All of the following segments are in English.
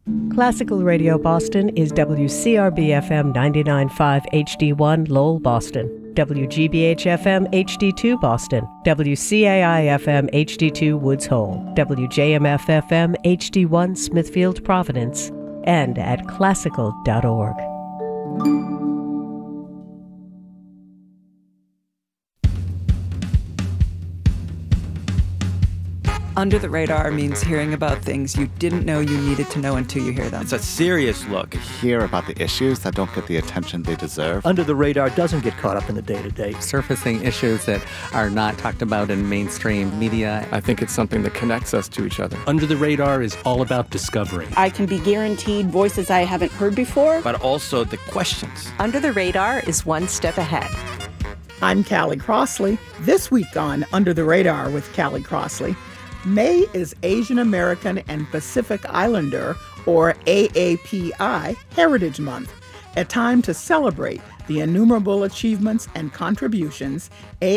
Classical Radio Boston is WCRB-FM 99.5 HD1 Lowell, Boston, WGBH-FM HD2 Boston, WCAI-FM HD2 Woods Hole, WJMF-FM HD1 Smithfield, Providence, and at classical.org. Under the Radar means hearing about things you didn't know you needed to know until you hear them. It's a serious look. Hear about the issues that don't get the attention they deserve. Under the Radar doesn't get caught up in the day-to-day. Surfacing issues that are not talked about in mainstream media. I think it's something that connects us to each other. Under the Radar is all about discovery. I can be guaranteed voices I haven't heard before. But also the questions. Under the Radar is one step ahead. I'm Callie Crossley. This week on Under the Radar with Callie Crossley, May is Asian American and Pacific Islander, or AAPI, Heritage Month, a time to celebrate the innumerable achievements and contributions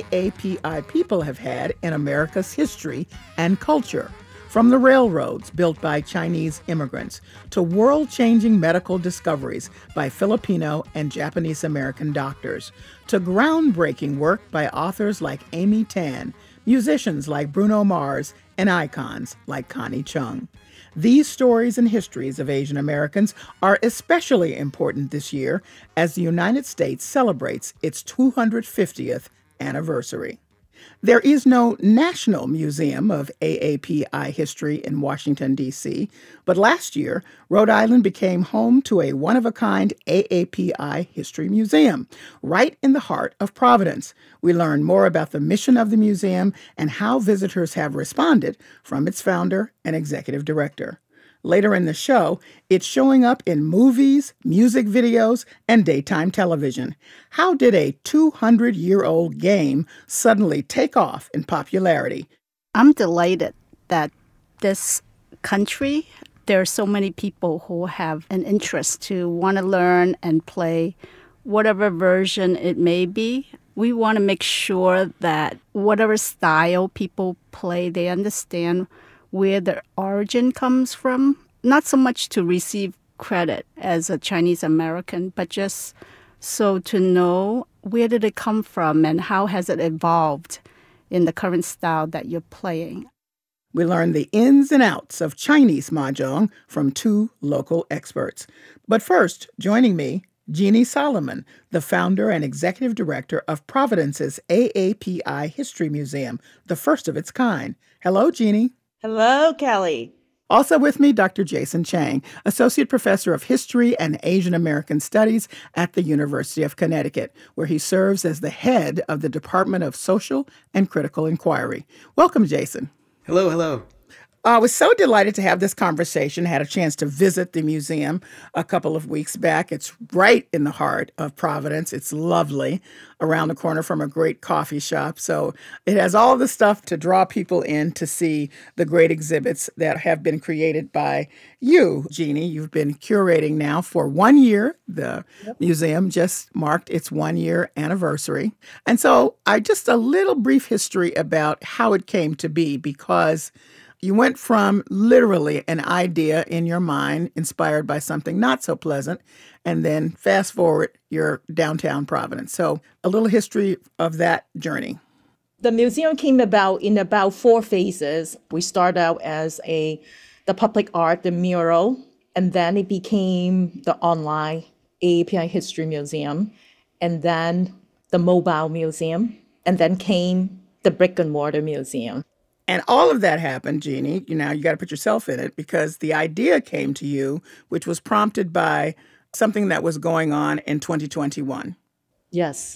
AAPI people have had in America's history and culture, from the railroads built by Chinese immigrants to world-changing medical discoveries by Filipino and Japanese American doctors, to groundbreaking work by authors like Amy Tan, musicians like Bruno Mars, and icons like Connie Chung. These stories and histories of Asian Americans are especially important this year as the United States celebrates its 250th anniversary. There is no National Museum of AAPI history in Washington, D.C., but last year, Rhode Island became home to a one-of-a-kind AAPI history museum, right in the heart of Providence. We learn more about the mission of the museum and how visitors have responded from its founder and executive director. Later in the show, it's showing up in movies, music videos, and daytime television. How did a 200-year-old game suddenly take off in popularity? I'm delighted that this country, there are so many people who have an interest to want to learn and play whatever version it may be. We want to make sure that whatever style people play, they understand where their origin comes from, not so much to receive credit as a Chinese American, but just so to know where did it come from and how has it evolved in the current style that you're playing. We learn the ins and outs of Chinese mahjong from two local experts. But first, joining me, Jeannie Solomon, the founder and executive director of Providence's AAPI History Museum, the first of its kind. Hello, Jeannie. Hello, Kelly. Also with me, Dr. Jason Chang, Associate Professor of History and Asian American Studies at the University of Connecticut, where he serves as the head of the Department of Social and Critical Inquiry. Welcome, Jason. Hello. I was so delighted to have this conversation. Had a chance to visit the museum a couple of weeks back. It's right in the heart of Providence. It's lovely, around the corner from a great coffee shop. So it has all the stuff to draw people in to see the great exhibits that have been created by you, Jeannie. You've been curating now for 1 year. The museum just marked its 1-year anniversary. And so just a little brief history about how it came to be, because you went from literally an idea in your mind inspired by something not so pleasant, and then fast forward, you're downtown Providence. So a little history of that journey. The museum came about in about 4 phases. We started out as the public art, the mural, and then it became the online AAPI History Museum, and then the mobile museum, and then came the brick and mortar museum. And all of that happened, Jeannie, you got to put yourself in it, because the idea came to you, which was prompted by something that was going on in 2021. Yes.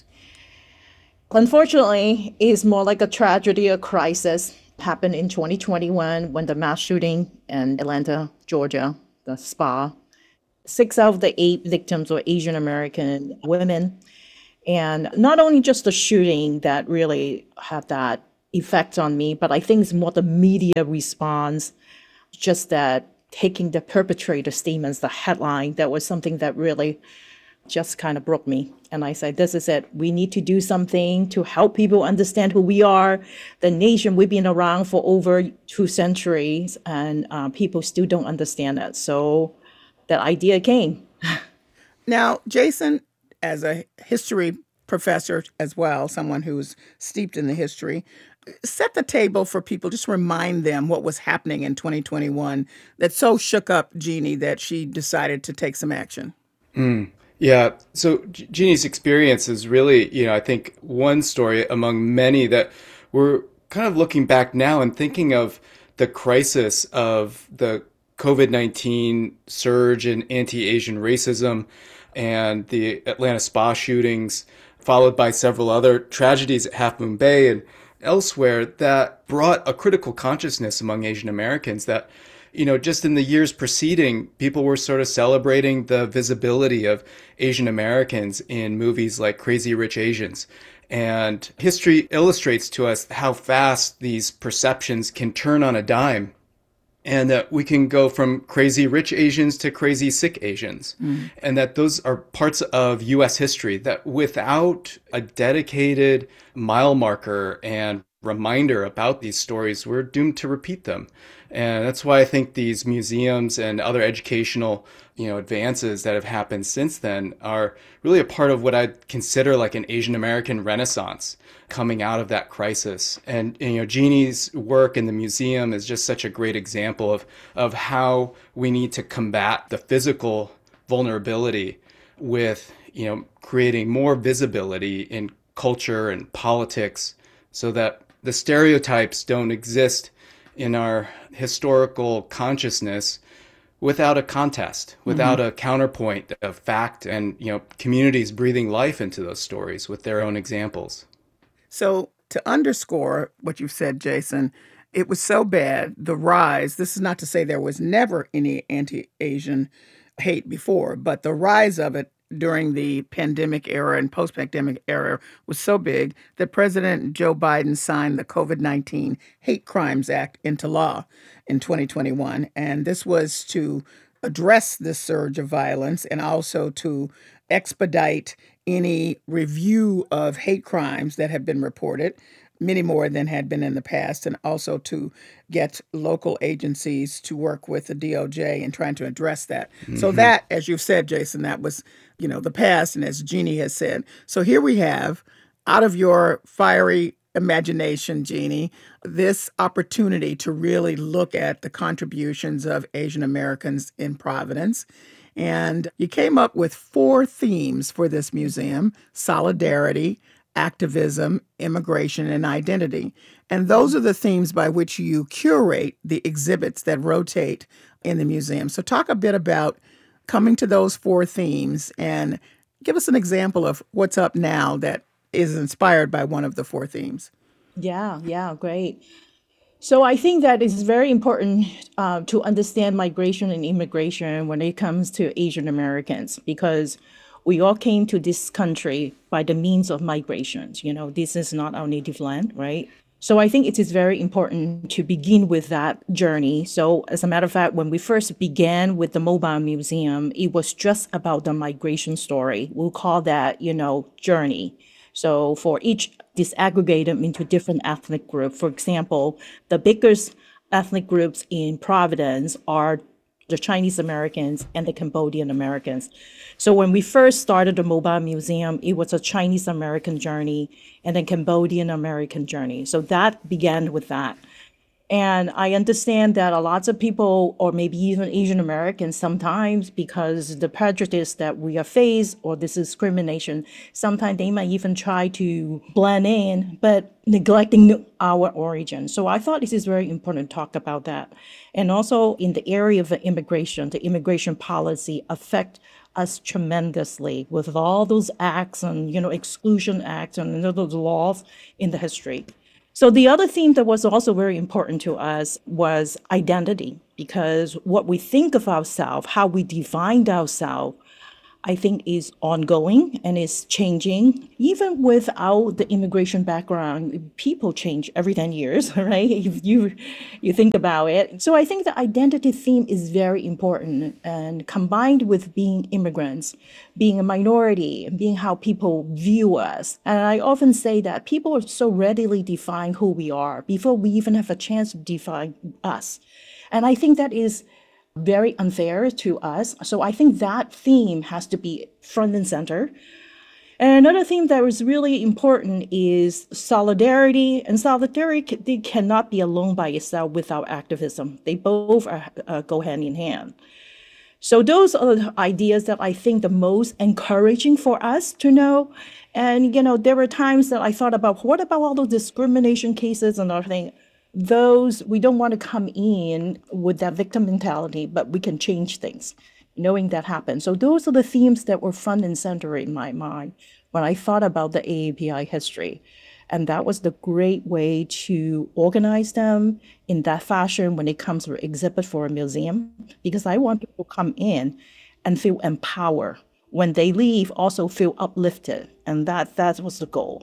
Unfortunately, it's more like a tragedy or crisis. Happened in 2021 when the mass shooting in Atlanta, Georgia, the spa. 6 out of the 8 victims were Asian American women. And not only just the shooting that really had that effect on me, but I think it's more the media response, just that taking the perpetrator statements, the headline, that was something that really just kind of broke me. And I said, this is it. We need to do something to help people understand who we are, the nation. We've been around for over 2 centuries, and people still don't understand that. So that idea came. Now, Jason, as a history professor as well, someone who's steeped in the history, set the table for people, just remind them what was happening in 2021 that so shook up Jeannie that she decided to take some action. Yeah. So Jeannie's experience is really, I think one story among many that we're kind of looking back now and thinking of the crisis of the COVID-19 surge in anti-Asian racism and the Atlanta spa shootings, followed by several other tragedies at Half Moon Bay and elsewhere that brought a critical consciousness among Asian Americans that, just in the years preceding, people were sort of celebrating the visibility of Asian Americans in movies like Crazy Rich Asians. And history illustrates to us how fast these perceptions can turn on a dime, and that we can go from crazy rich Asians to crazy sick Asians. And that those are parts of U.S. history that without a dedicated mile marker and reminder about these stories, we're doomed to repeat them. And that's why I think these museums and other educational, advances that have happened since then are really a part of what I'd consider like an Asian American renaissance coming out of that crisis. And, Jeannie's work in the museum is just such a great example of how we need to combat the physical vulnerability with, creating more visibility in culture and politics so that the stereotypes don't exist in our historical consciousness without a contest, without a counterpoint of fact and, communities breathing life into those stories with their own examples. So to underscore what you've said, Jason, it was so bad, the rise, this is not to say there was never any anti-Asian hate before, but the rise of it during the pandemic era and post-pandemic era was so big that President Joe Biden signed the COVID-19 Hate Crimes Act into law in 2021. And this was to address this surge of violence and also to expedite any review of hate crimes that have been reported, many more than had been in the past, and also to get local agencies to work with the DOJ in trying to address that. So that, as you've said, Jason, that was, the past, and as Jeannie has said. So here we have, out of your fiery imagination, Jeannie, this opportunity to really look at the contributions of Asian Americans in Providence. And you came up with 4 themes for this museum: solidarity, activism, immigration, and identity. And those are the themes by which you curate the exhibits that rotate in the museum. So talk a bit about coming to those 4 themes and give us an example of what's up now that is inspired by one of the 4 themes. Yeah, great. So I think that it's very important to understand migration and immigration when it comes to Asian Americans, because we all came to this country by the means of migrations. This is not our native land, right? So I think it is very important to begin with that journey. So as a matter of fact, when we first began with the mobile museum, it was just about the migration story. We'll call that, journey. So for each, disaggregate them into different ethnic groups. For example, the biggest ethnic groups in Providence are the Chinese Americans and the Cambodian Americans. So when we first started the mobile museum, it was a Chinese American journey and then Cambodian American journey. So that began with that. And I understand that a lot of people, or maybe even Asian Americans sometimes, because the prejudice that we are faced or this discrimination, sometimes they might even try to blend in, but neglecting our origin. So I thought this is very important to talk about that. And also in the area of the immigration policy affect us tremendously with all those acts and, exclusion acts and those laws in the history. So the other theme that was also very important to us was identity, because what we think of ourselves, how we defined ourselves, I think is ongoing and is changing. Even without the immigration background, people change every 10 years, right? If you think about it. So I think the identity theme is very important, and combined with being immigrants, being a minority, and being how people view us. And I often say that people are so readily define who we are before we even have a chance to define us. And I think that is very unfair to us. So I think that theme has to be front and center. And another theme that was really important is solidarity. And solidarity cannot be alone by itself without activism. They both go hand in hand. So those are the ideas that I think the most encouraging for us to know. And, there were times that I thought about, what about all those discrimination cases and everything? Those, we don't want to come in with that victim mentality, but we can change things, knowing that happened. So those are the themes that were front and center in my mind when I thought about the AAPI history. And that was the great way to organize them in that fashion when it comes to exhibit for a museum, because I want people to come in and feel empowered. When they leave, also feel uplifted. And that was the goal.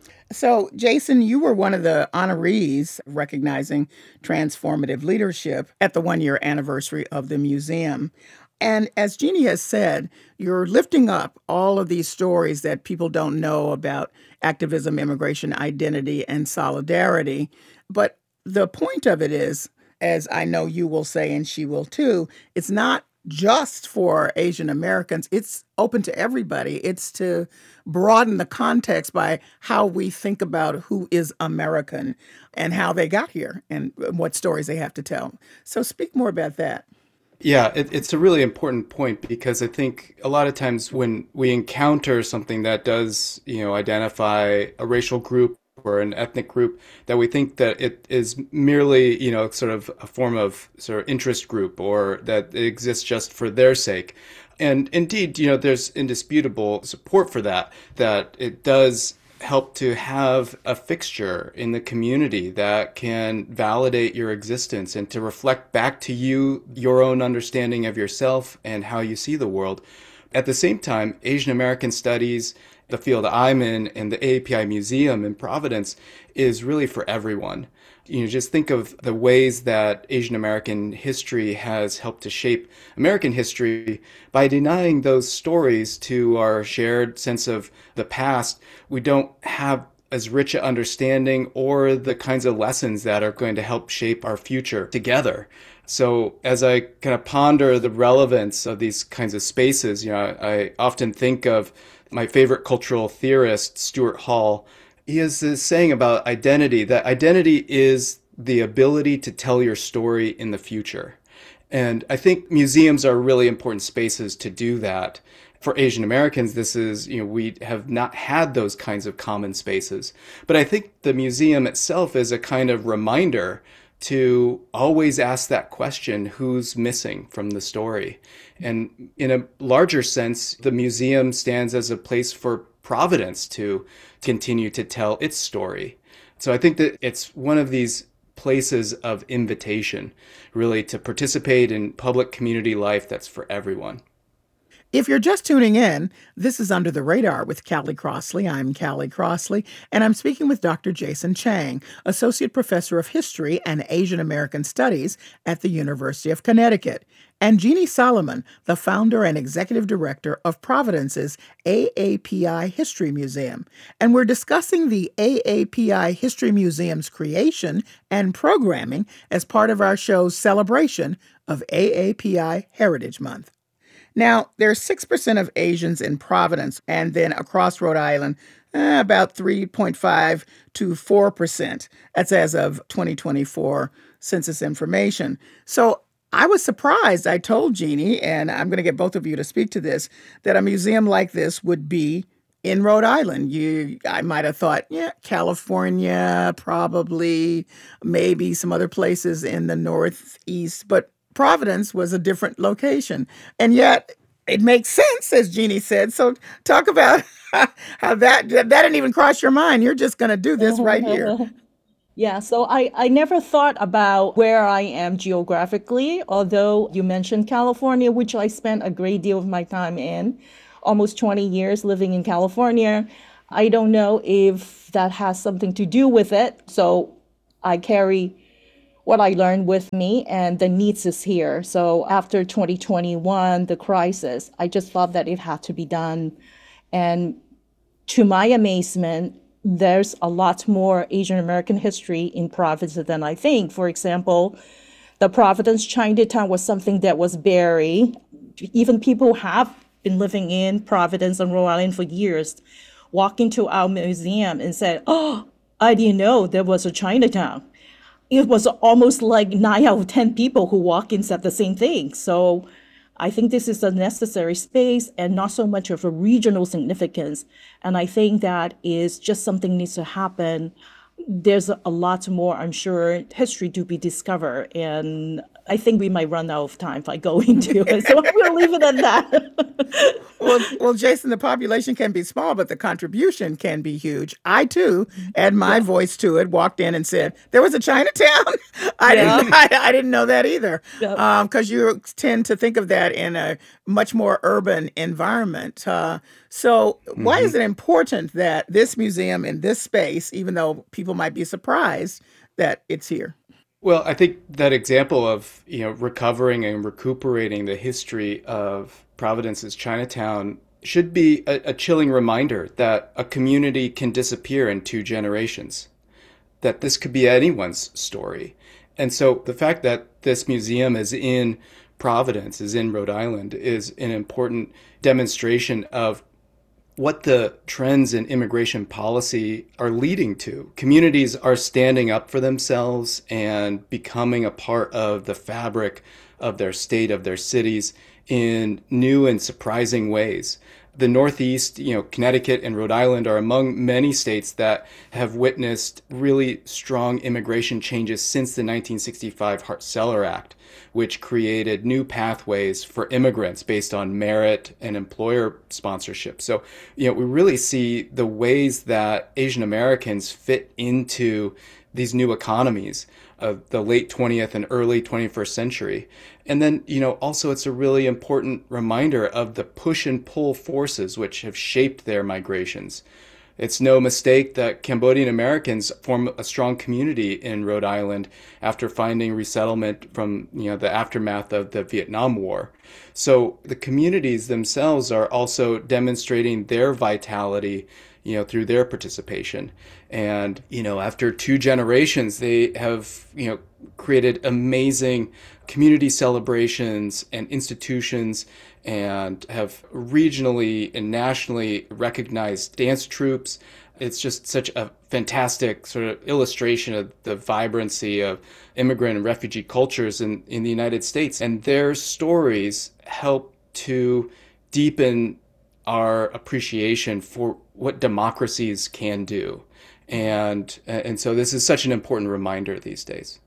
So, Jason, you were one of the honorees recognizing transformative leadership at the one-year anniversary of the museum. And as Jeannie has said, you're lifting up all of these stories that people don't know about activism, immigration, identity, and solidarity. But the point of it is, as I know you will say, and she will too, it's not just for Asian Americans. It's open to everybody. It's to broaden the context by how we think about who is American and how they got here and what stories they have to tell. So speak more about that. Yeah, it's a really important point, because I think a lot of times when we encounter something that does, identify a racial group or an ethnic group, that we think that it is merely, sort of a form of sort of interest group, or that it exists just for their sake. And indeed, there's indisputable support for that it does help to have a fixture in the community that can validate your existence and to reflect back to you your own understanding of yourself and how you see the world. At the same time, Asian American studies, the field I'm in, and the AAPI Museum in Providence is really for everyone. Just think of the ways that Asian American history has helped to shape American history. By denying those stories to our shared sense of the past, we don't have as rich an understanding or the kinds of lessons that are going to help shape our future together. So as I kind of ponder the relevance of these kinds of spaces, I often think of my favorite cultural theorist, Stuart Hall. He has this saying about identity, that identity is the ability to tell your story in the future. And I think museums are really important spaces to do that. For Asian Americans, this is, we have not had those kinds of common spaces. But I think the museum itself is a kind of reminder to always ask that question, who's missing from the story? And in a larger sense, the museum stands as a place for Providence to continue to tell its story. So I think that it's one of these places of invitation, really, to participate in public community life that's for everyone. If you're just tuning in, this is Under the Radar with Callie Crossley. I'm Callie Crossley, and I'm speaking with Dr. Jason Chang, Associate Professor of History and Asian American Studies at the University of Connecticut, and Jeannie Solomon, the founder and executive director of Providence's AAPI History Museum. And we're discussing the AAPI History Museum's creation and programming as part of our show's celebration of AAPI Heritage Month. Now, there's 6% of Asians in Providence, and then across Rhode Island, about 3.5 to 4%. That's as of 2024 census information. So I was surprised. I told Jeannie, and I'm going to get both of you to speak to this, that a museum like this would be in Rhode Island. I might have thought, California, probably, maybe some other places in the Northeast, but Providence was a different location. And yet it makes sense, as Jeannie said. So talk about how that didn't even cross your mind. You're just going to do this right here. Yeah, so I never thought about where I am geographically, although you mentioned California, which I spent a great deal of my time in, almost 20 years living in California. I don't know if that has something to do with it. So I carry what I learned with me, and the needs is here. So after 2021, the crisis, I just thought that it had to be done. And to my amazement, there's a lot more Asian American history in Providence than I think. For example, The Providence Chinatown was something that was buried. Even people have been living in Providence and Rhode Island for years, walk into our museum and say, "Oh, I didn't know there was a Chinatown." It was almost like 9 out of 10 people who walk in said the same thing. So I think this is a necessary space and not so much of a regional significance. And I think that is just something needs to happen. There's a lot more, I'm sure, history to be discovered. And I think we might run out of time if I go into it. So I'm going to leave it at that. Well, Jason, the population can be small, but the contribution can be huge. I, too, add my voice to it, walked in and said, there was a Chinatown? I didn't know that either. Because you tend to think of that in a much more urban environment. So why is it important that this museum in this space, even though people might be surprised that it's here? Well, I think that example of, recovering and recuperating the history of Providence's Chinatown should be a chilling reminder that a community can disappear in 2 generations, that this could be anyone's story. And so the fact that this museum is in Providence, is in Rhode Island, is an important demonstration of what the trends in immigration policy are leading to. Communities are standing up for themselves and becoming a part of the fabric of their state, of their cities, in new and surprising ways. The Northeast, Connecticut and Rhode Island are among many states that have witnessed really strong immigration changes since the 1965 Hart-Celler Act, which created new pathways for immigrants based on merit and employer sponsorship. So, we really see the ways that Asian Americans fit into these new economies of the late 20th and early 21st century. And then, also it's a really important reminder of the push and pull forces which have shaped their migrations. It's no mistake that Cambodian Americans form a strong community in Rhode Island after finding resettlement from, the aftermath of the Vietnam War. So the communities themselves are also demonstrating their vitality, through their participation. And, after 2 generations, they have, created amazing community celebrations and institutions, and have regionally and nationally recognized dance troupes. It's just such a fantastic sort of illustration of the vibrancy of immigrant and refugee cultures in the United States. And their stories help to deepen our appreciation for what democracies can do. And so this is such an important reminder these days.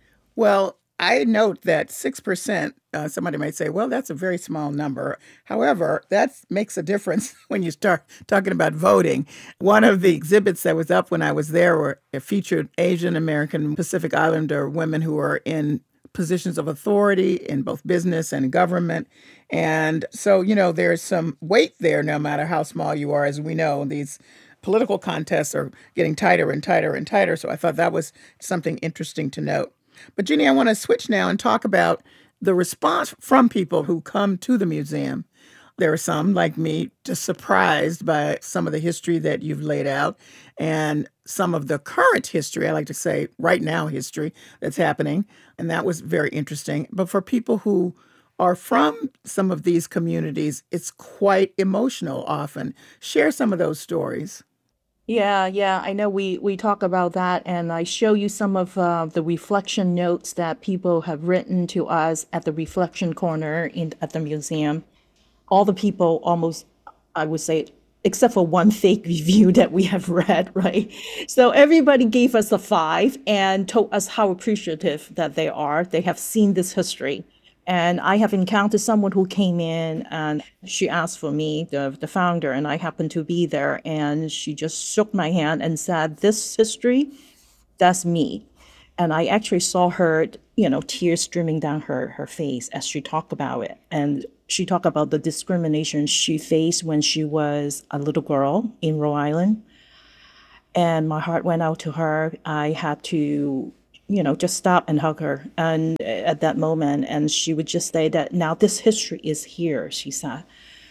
Well, I note that 6%, somebody might say, well, that's a very small number. However, that makes a difference when you start talking about voting. One of the exhibits that was up when I was there featured Asian American Pacific Islander women who are in positions of authority in both business and government. And so, there's some weight there, no matter how small you are. As we know, these political contests are getting tighter and tighter and tighter. So I thought that was something interesting to note. But Jeannie, I want to switch now and talk about the response from people who come to the museum. There are some, like me, just surprised by some of the history that you've laid out and some of the current history, I like to say right now history that's happening. And that was very interesting. But for people who are from some of these communities, it's quite emotional often. Share some of those stories. Yeah. I know we talk about that, and I show you some of the reflection notes that people have written to us at the reflection corner at the museum. All the people almost, I would say, except for one fake review that we have read, right? So everybody gave us a 5 and told us how appreciative that they are. They have seen this history. And I have encountered someone who came in and she asked for me, the founder, and I happened to be there. And she just shook my hand and said, this history, that's me. And I actually saw her, tears streaming down her face as she talked about it. And she talked about the discrimination she faced when she was a little girl in Rhode Island. And my heart went out to her. I had to just stop and hug her and at that moment. And she would just say that now this history is here, she said.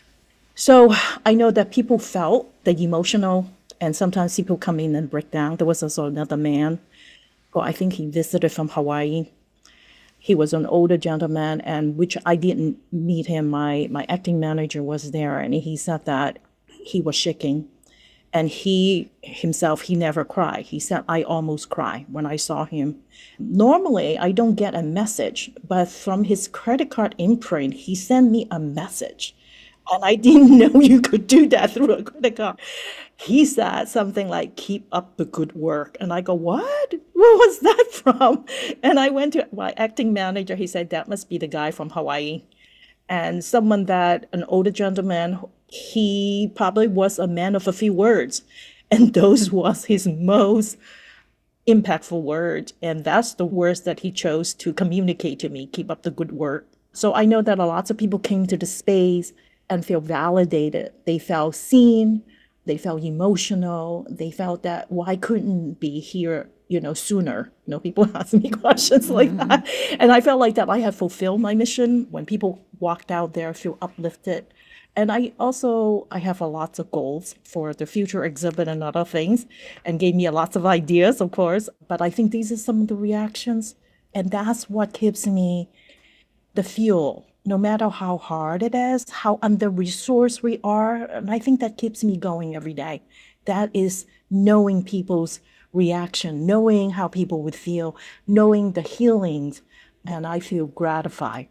So I know that people felt the emotional, and sometimes people come in and break down. There was also another man who I think he visited from Hawaii. He was an older gentleman, and which I didn't meet him. My acting manager was there, and he said that he was shaking. And he himself, he never cried. He said, I almost cried when I saw him. Normally, I don't get a message, but from his credit card imprint, he sent me a message. And I didn't know you could do that through a credit card. He said something like, keep up the good work. And I go, what? Where was that from? And I went to my acting manager. He said, that must be the guy from Hawaii. And someone that, an older gentleman, he probably was a man of a few words. And those was his most impactful words. And that's the words that he chose to communicate to me, keep up the good work. So I know that a lot of people came to the space and feel validated. They felt seen, they felt emotional, they felt that, well, I couldn't be here, sooner. People ask me questions like that. And I felt like that I have fulfilled my mission. When people walked out there, feel uplifted. And I have lots of goals for the future exhibit and other things, and gave me lots of ideas, of course. But I think these are some of the reactions. And that's what gives me the fuel. No matter how hard it is, how under-resourced we are, and I think that keeps me going every day. That is knowing people's reaction, knowing how people would feel, knowing the healings, and I feel gratified.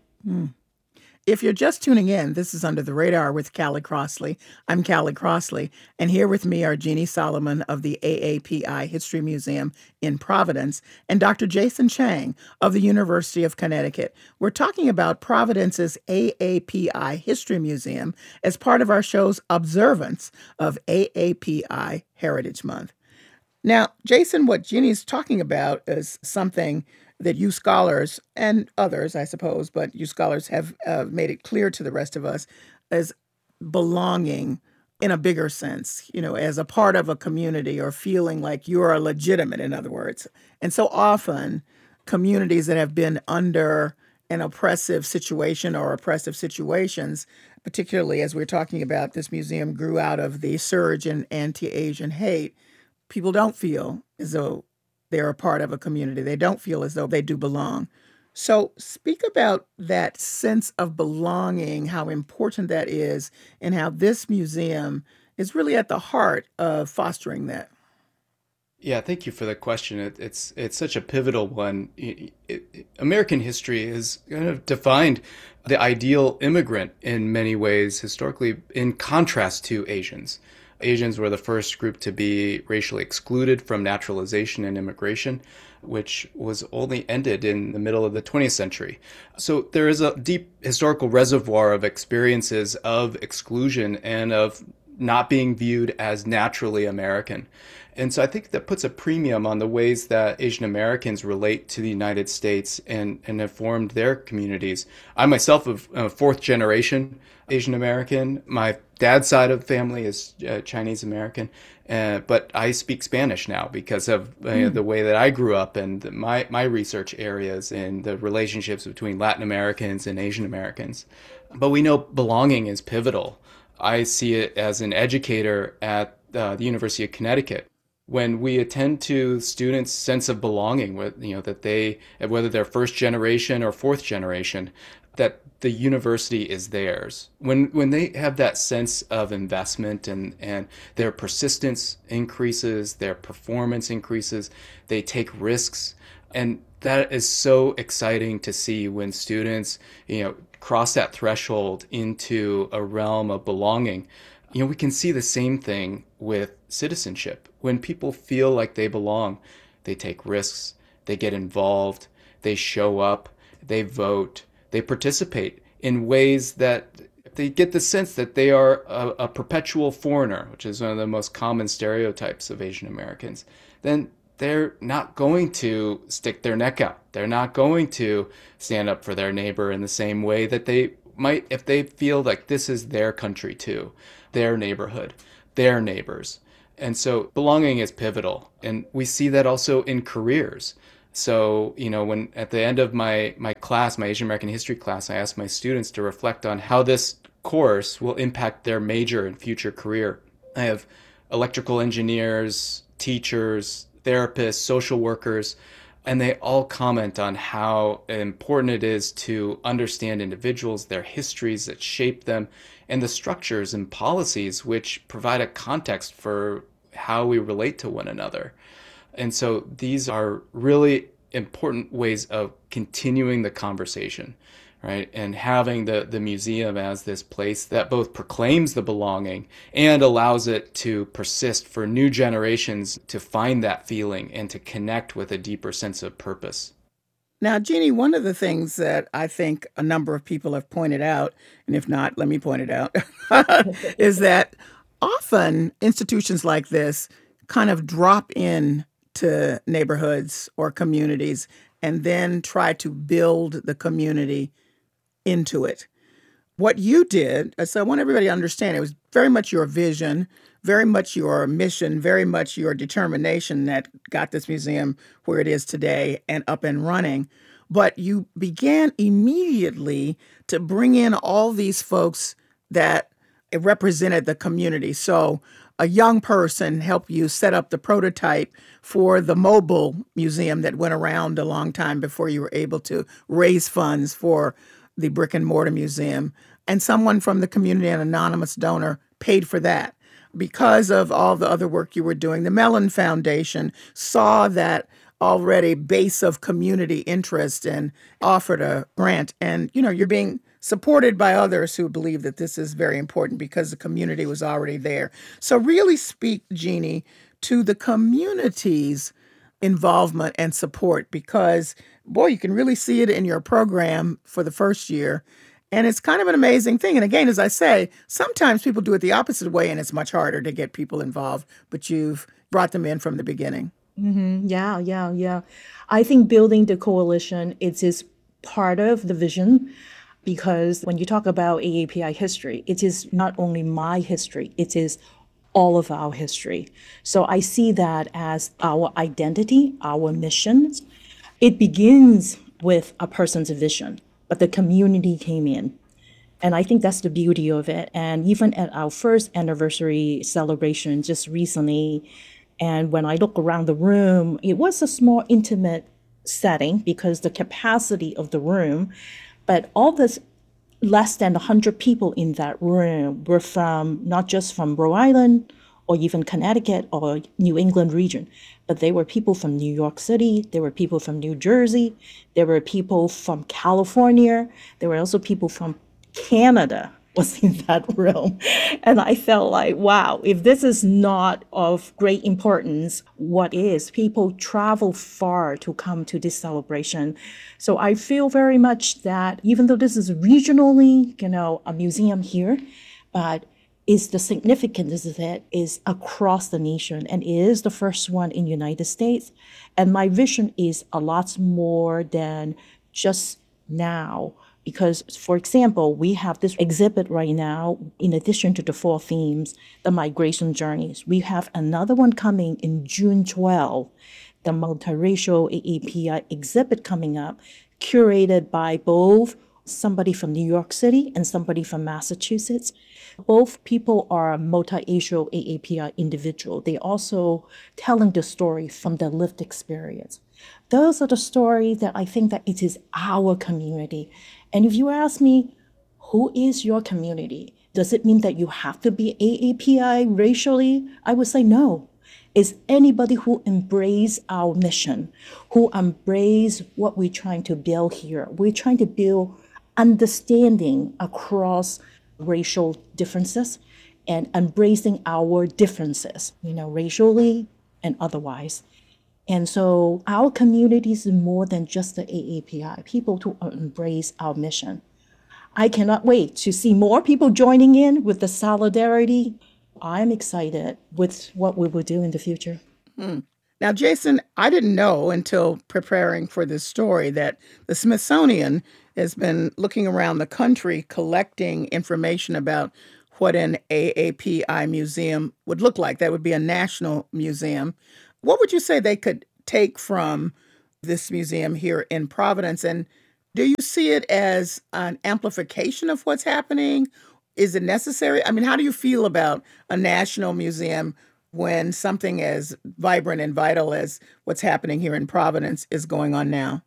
If you're just tuning in, this is Under the Radar with Callie Crossley. I'm Callie Crossley, and here with me are Jeannie Solomon of the AAPI History Museum in Providence and Dr. Jason Chang of the University of Connecticut. We're talking about Providence's AAPI History Museum as part of our show's observance of AAPI Heritage Month. Now, Jason, what Jeannie's talking about is something that you scholars and others, I suppose, but you scholars have made it clear to the rest of us as belonging in a bigger sense, as a part of a community or feeling like you are legitimate, in other words. And so often communities that have been under an oppressive situation or oppressive situations, particularly as we're talking about, this museum grew out of the surge in anti-Asian hate, people don't feel as though they're a part of a community. They don't feel as though they do belong. So speak about that sense of belonging, how important that is, and how this museum is really at the heart of fostering that. Yeah, thank you for the question. It's such a pivotal one. American history has kind of defined the ideal immigrant in many ways, historically, in contrast to Asians. Asians were the first group to be racially excluded from naturalization and immigration, which was only ended in the middle of the 20th century. So there is a deep historical reservoir of experiences of exclusion and of not being viewed as naturally American. And so I think that puts a premium on the ways that Asian Americans relate to the United States and have formed their communities. I myself am a fourth generation Asian American. My dad's side of the family is Chinese American, but I speak Spanish now because of the way that I grew up and my research areas and the relationships between Latin Americans and Asian Americans. But we know belonging is pivotal. I see it as an educator at the University of Connecticut. When we attend to students' sense of belonging, that they, whether they're first generation or fourth generation, that the university is theirs. When they have that sense of investment and their persistence increases, their performance increases, they take risks. And that is so exciting to see when students, cross that threshold into a realm of belonging. We can see the same thing with citizenship. When people feel like they belong, they take risks, they get involved, they show up, they vote, they participate in ways that they get the sense that they are a perpetual foreigner, which is one of the most common stereotypes of Asian Americans. Then they're not going to stick their neck out. They're not going to stand up for their neighbor in the same way that they might if they feel like this is their country too, their neighborhood, their neighbors. And so belonging is pivotal. And we see that also in careers. So, when at the end of my class, my Asian American history class, I asked my students to reflect on how this course will impact their major and future career. I have electrical engineers, teachers, therapists, social workers, And they all comment on how important it is to understand individuals, their histories that shape them, and the structures and policies which provide a context for how we relate to one another. And so these are really important ways of continuing the conversation, right? And having the museum as this place that both proclaims the belonging and allows it to persist for new generations to find that feeling and to connect with a deeper sense of purpose. Now, Jeannie, one of the things that I think a number of people have pointed out, and if not, let me point it out, is that often institutions like this kind of drop in to neighborhoods or communities and then try to build the community into it. What you did, so I want everybody to understand, it was very much your vision, very much your mission, very much your determination that got this museum where it is today and up and running. But you began immediately to bring in all these folks that represented the community. So a young person helped you set up the prototype for the mobile museum that went around a long time before you were able to raise funds for the brick and mortar museum. And someone from the community, an anonymous donor, paid for that. Because of all the other work you were doing, the Mellon Foundation saw that already base of community interest and offered a grant. And, you're being supported by others who believe that this is very important because the community was already there. So really speak, Jeannie, to the community's involvement and support because, boy, you can really see it in your program for the first year. And it's kind of an amazing thing. And again, as I say, sometimes people do it the opposite way and it's much harder to get people involved, but you've brought them in from the beginning. Mm-hmm. Yeah. I think building the coalition, it is part of the vision because when you talk about AAPI history, it is not only my history, it is all of our history. So I see that as our identity, our missions. It begins with a person's vision, but the community came in. And I think that's the beauty of it. And even at our first anniversary celebration just recently, and when I look around the room, it was a small, intimate setting because the capacity of the room, but all this less than 100 people in that room were from, not just from Rhode Island or even Connecticut or New England region, but they were people from New York City, there were people from New Jersey, there were people from California, there were also people from Canada was in that room. And I felt like, wow, if this is not of great importance, what is? People travel far to come to this celebration. So I feel very much that even though this is regionally, a museum here, but is the significance of it is across the nation and it is the first one in the United States. And my vision is a lot more than just now. Because, for example, we have this exhibit right now, in addition to the 4 themes, the migration journeys. We have another one coming in June 12, the multiracial AAPI exhibit coming up, curated by both somebody from New York City and somebody from Massachusetts. Both people are multiracial AAPI individual. They also telling the story from their lived experience. Those are the stories that I think that it is our community. And if you ask me, who is your community? Does it mean that you have to be AAPI racially? I would say no. It's anybody who embrace our mission, who embrace what we're trying to build here. We're trying to build understanding across racial differences and embracing our differences, racially and otherwise. And so our community is more than just the AAPI, people to embrace our mission. I cannot wait to see more people joining in with the solidarity. I'm excited with what we will do in the future. Now, Jason, I didn't know until preparing for this story that the Smithsonian has been looking around the country collecting information about what an AAPI museum would look like. That would be a national museum. What would you say they could take from this museum here in Providence? And do you see it as an amplification of what's happening? Is it necessary? I mean, how do you feel about a national museum when something as vibrant and vital as what's happening here in Providence is going on now?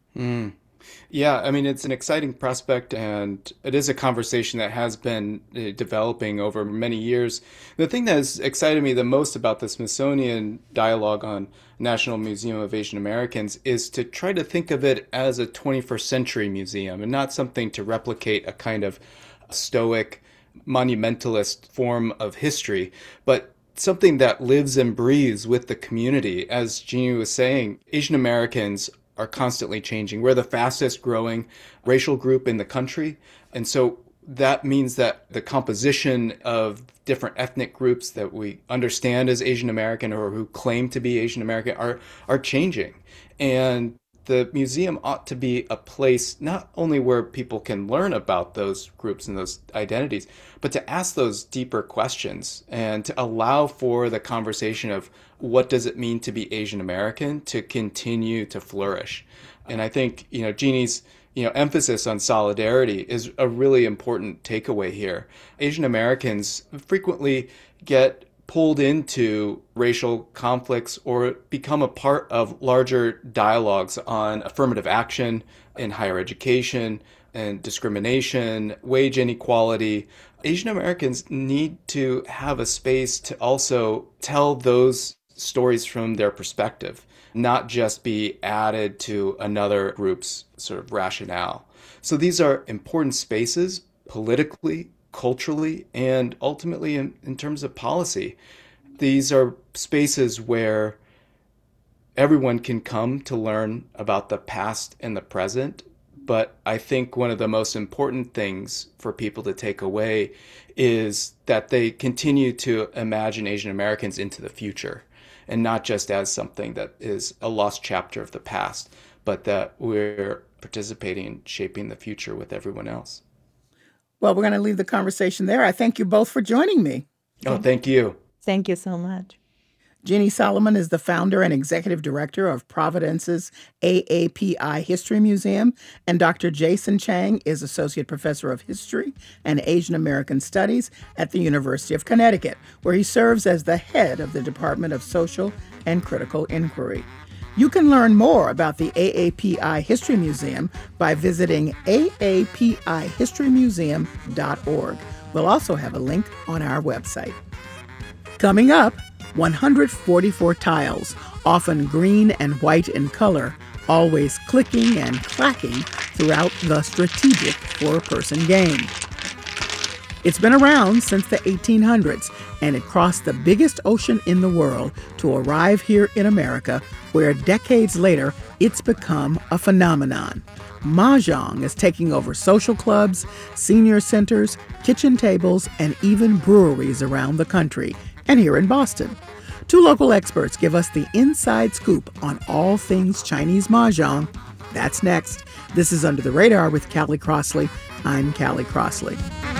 Yeah, I mean, it's an exciting prospect, and it is a conversation that has been developing over many years. The thing that has excited me the most about the Smithsonian dialogue on National Museum of Asian Americans is to try to think of it as a 21st century museum and not something to replicate a kind of stoic, monumentalist form of history, but something that lives and breathes with the community. As Jeannie was saying, Asian Americans are constantly changing. We're the fastest growing racial group in the country. And so that means that the composition of different ethnic groups that we understand as Asian American or who claim to be Asian American are changing. And the museum ought to be a place not only where people can learn about those groups and those identities, but to ask those deeper questions and to allow for the conversation of what does it mean to be Asian American to continue to flourish. And I think, Jeannie's, emphasis on solidarity is a really important takeaway here. Asian Americans frequently get pulled into racial conflicts or become a part of larger dialogues on affirmative action in higher education and discrimination, wage inequality. Asian Americans need to have a space to also tell those stories from their perspective, not just be added to another group's sort of rationale. So these are important spaces politically, culturally, and ultimately in terms of policy. These are spaces where everyone can come to learn about the past and the present. But I think one of the most important things for people to take away is that they continue to imagine Asian Americans into the future, and not just as something that is a lost chapter of the past, but that we're participating in shaping the future with everyone else. Well, we're going to leave the conversation there. I thank you both for joining me. Oh, thank you. Thank you so much. Jeannie Solomon is the founder and executive director of Providence's AAPI History Museum, and Dr. Jason Chang is associate professor of history and Asian American Studies at the University of Connecticut, where he serves as the head of the Department of Social and Critical Inquiry. You can learn more about the AAPI History Museum by visiting aapihistorymuseum.org. We'll also have a link on our website. Coming up, 144 tiles, often green and white in color, always clicking and clacking throughout the strategic four-person game. It's been around since the 1800s, and it crossed the biggest ocean in the world to arrive here in America, where decades later, it's become a phenomenon. Mahjong is taking over social clubs, senior centers, kitchen tables, and even breweries around the country, and here in Boston. Two local experts give us the inside scoop on all things Chinese Mahjong. That's next. This is Under the Radar with Callie Crossley. I'm Callie Crossley.